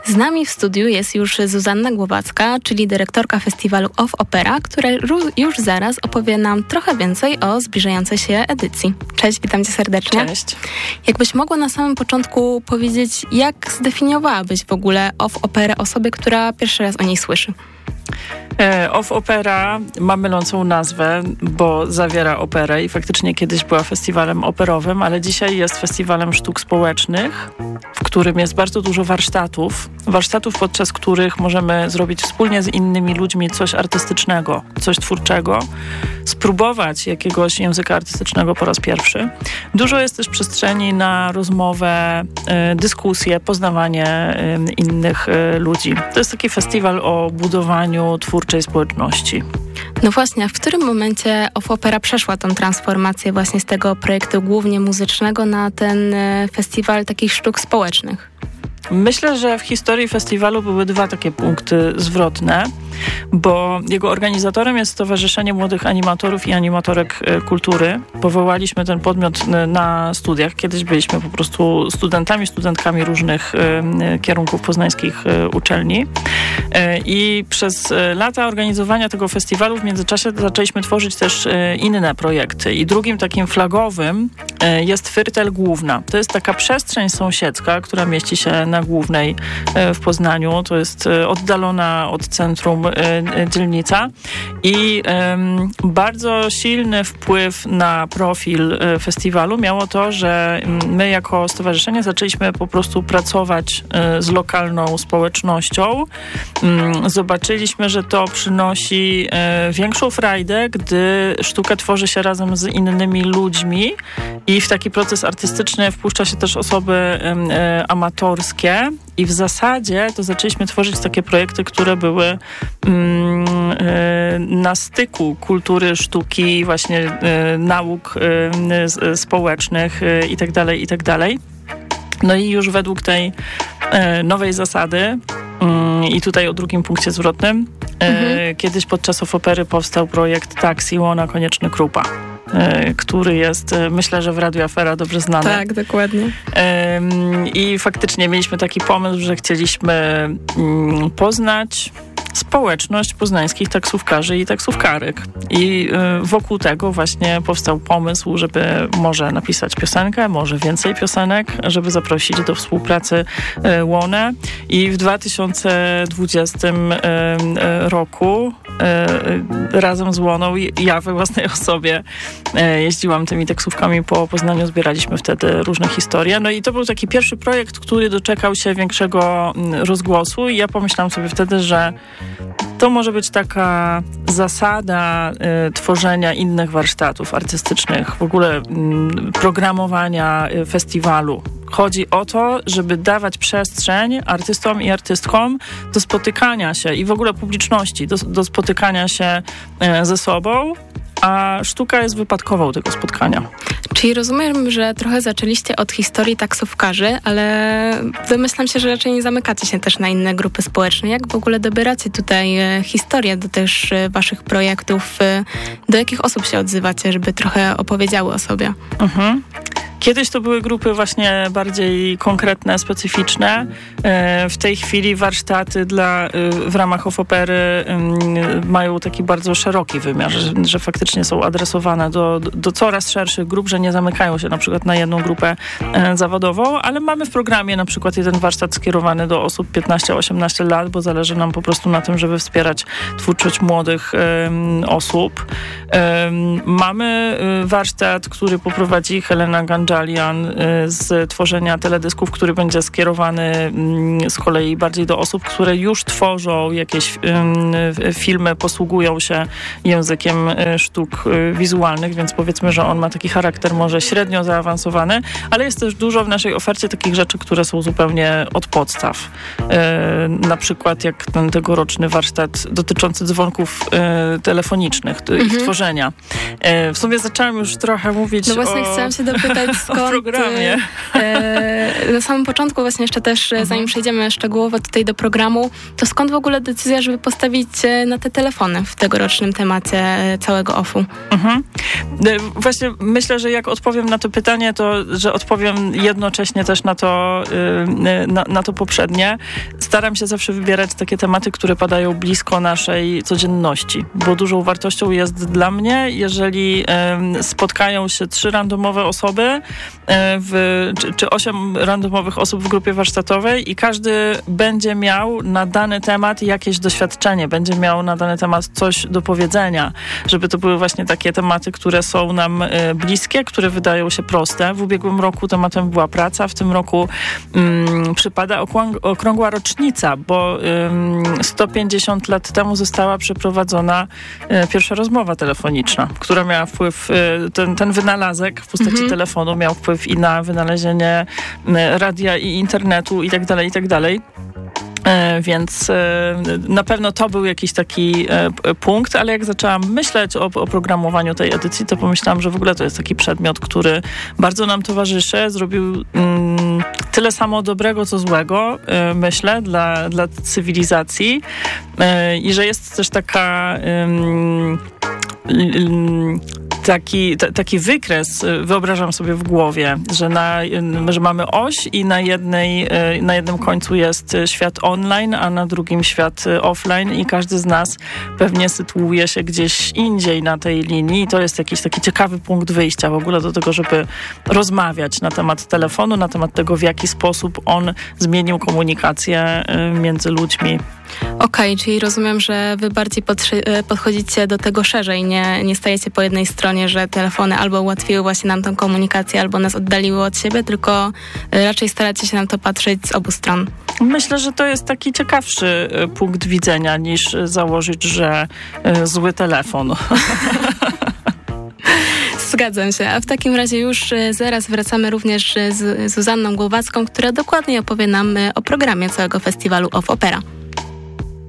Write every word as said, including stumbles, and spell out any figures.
Z nami w studiu jest już Zuzanna Głowacka, czyli dyrektorka festiwalu Off Opera, która już zaraz opowie nam trochę więcej o zbliżającej się edycji. Cześć, witam cię serdecznie. Cześć. Jakbyś mogła na samym początku powiedzieć, jak zdefiniowałabyś w ogóle Off Operę osobie, która pierwszy raz o niej słyszy? Off Opera ma mylącą nazwę, bo zawiera operę i faktycznie kiedyś była festiwalem operowym, ale dzisiaj jest festiwalem sztuk społecznych, w którym jest bardzo dużo warsztatów. Warsztatów, podczas których możemy zrobić wspólnie z innymi ludźmi coś artystycznego, coś twórczego, spróbować jakiegoś języka artystycznego po raz pierwszy. Dużo jest też przestrzeni na rozmowę, dyskusję, poznawanie innych ludzi. To jest taki festiwal o budowaniu twórczej społeczności. No właśnie, a w którym momencie Off Opera przeszła tą transformację właśnie z tego projektu głównie muzycznego na ten festiwal takich sztuk społecznych? Myślę, że w historii festiwalu były dwa takie punkty zwrotne, bo jego organizatorem jest Stowarzyszenie Młodych Animatorów i Animatorek Kultury. Powołaliśmy ten podmiot na studiach. Kiedyś byliśmy po prostu studentami, studentkami różnych kierunków poznańskich uczelni. I przez lata organizowania tego festiwalu w międzyczasie zaczęliśmy tworzyć też inne projekty. I drugim takim flagowym jest Fyrtel Główna. To jest taka przestrzeń sąsiedzka, która mieści się na Głównej w Poznaniu. To jest oddalona od centrum dzielnica i um, bardzo silny wpływ na profil festiwalu miało to, że my jako stowarzyszenie zaczęliśmy po prostu pracować z lokalną społecznością. Um, zobaczyliśmy, że to przynosi um, większą frajdę, gdy sztukę tworzy się razem z innymi ludźmi i w taki proces artystyczny wpuszcza się też osoby um, amatorskie. I w zasadzie to zaczęliśmy tworzyć takie projekty, które były mm, y, na styku kultury, sztuki, właśnie y, nauk y, społecznych y, i tak dalej, i tak dalej. No i już według tej y, nowej zasady y, i tutaj o drugim punkcie zwrotnym, y, mhm. kiedyś podczas Off Opery powstał projekt Taksi Łona Konieczny-Krupa, który jest, myślę, że w Radiu Afera dobrze znany. Tak, dokładnie. I faktycznie mieliśmy taki pomysł, że chcieliśmy poznać społeczność poznańskich taksówkarzy i taksówkarek. I wokół tego właśnie powstał pomysł, żeby może napisać piosenkę, może więcej piosenek, żeby zaprosić do współpracy Łonę. I w dwa tysiące dwudziestym roku razem z Łoną ja we własnej osobie jeździłam tymi taksówkami po Poznaniu, zbieraliśmy wtedy różne historie. No i to był taki pierwszy projekt, który doczekał się większego rozgłosu i ja pomyślałam sobie wtedy, że to może być taka zasada y, tworzenia innych warsztatów artystycznych, w ogóle y, programowania y, festiwalu. Chodzi o to, żeby dawać przestrzeń artystom i artystkom do spotykania się i w ogóle publiczności, do, do spotykania się y, ze sobą, a sztuka jest wypadkową tego spotkania. Czyli rozumiem, że trochę zaczęliście od historii taksówkarzy, ale domyślam się, że raczej nie zamykacie się też na inne grupy społeczne. Jak w ogóle dobieracie tutaj historię do też waszych projektów? Do jakich osób się odzywacie, żeby trochę opowiedziały o sobie? Mhm. Kiedyś to były grupy właśnie bardziej konkretne, specyficzne. W tej chwili warsztaty dla, w ramach Off Opery mają taki bardzo szeroki wymiar, że, że faktycznie są adresowane do, do coraz szerszych grup, że nie zamykają się na przykład na jedną grupę zawodową, ale mamy w programie na przykład jeden warsztat skierowany do osób piętnaście osiemnaście lat, bo zależy nam po prostu na tym, żeby wspierać twórczość młodych um, osób. Um, mamy warsztat, który poprowadzi Helena Gandzian z tworzenia teledysków, który będzie skierowany z kolei bardziej do osób, które już tworzą jakieś filmy, posługują się językiem sztuk wizualnych, więc powiedzmy, że on ma taki charakter może średnio zaawansowany, ale jest też dużo w naszej ofercie takich rzeczy, które są zupełnie od podstaw. Na przykład jak ten tegoroczny warsztat dotyczący dzwonków telefonicznych, ich mhm. tworzenia. W sumie zaczęłam już trochę mówić No właśnie o... chciałam się dopytać, skąd, o programie. E, na samym początku właśnie jeszcze też, uh-huh. zanim przejdziemy szczegółowo tutaj do programu, to skąd w ogóle decyzja, żeby postawić na te telefony w tegorocznym temacie całego O F U? Uh-huh. Właśnie myślę, że jak odpowiem na to pytanie, to że odpowiem jednocześnie też na to, na, na to poprzednie. Staram się zawsze wybierać takie tematy, które padają blisko naszej codzienności, bo dużą wartością jest dla mnie, jeżeli spotkają się trzy randomowe osoby w, czy, czy osiem randomowych osób w grupie warsztatowej i każdy będzie miał na dany temat jakieś doświadczenie, będzie miał na dany temat coś do powiedzenia, żeby to były właśnie takie tematy, które są nam bliskie, które wydają się proste. W ubiegłym roku tematem była praca, w tym roku um, przypada okrąg- okrągła rocznica, bo um, sto pięćdziesiąt lat temu została przeprowadzona um, pierwsza rozmowa telefoniczna, która miała wpływ, um, ten, ten wynalazek w postaci mhm. telefonu miał wpływ i na wynalezienie um, radia i internetu i tak dalej, i tak dalej. E, więc e, na pewno to był jakiś taki e, punkt, ale jak zaczęłam myśleć o, o programowaniu tej edycji, to pomyślałam, że w ogóle to jest taki przedmiot, który bardzo nam towarzyszy, zrobił mm, tyle samo dobrego, co złego, e, myślę, dla, dla cywilizacji e, i że jest też taka um, um, Taki, t- taki wykres wyobrażam sobie w głowie, że, na, że mamy oś i na, jednej, na jednym końcu jest świat online, a na drugim świat offline i każdy z nas pewnie sytuuje się gdzieś indziej na tej linii. I to jest jakiś taki ciekawy punkt wyjścia w ogóle do tego, żeby rozmawiać na temat telefonu, na temat tego, w jaki sposób on zmienił komunikację między ludźmi. Okej, okay, czyli rozumiem, że wy bardziej podszy- podchodzicie do tego szerzej, nie, nie stajecie po jednej stronie, że telefony albo ułatwiły właśnie nam tą komunikację, albo nas oddaliły od siebie, tylko raczej staracie się na to patrzeć z obu stron. Myślę, że to jest taki ciekawszy punkt widzenia niż założyć, że zły telefon. Zgadzam się, a w takim razie już zaraz wracamy również z Zuzanną Głowacką, która dokładnie opowie nam o programie całego festiwalu O F Opera.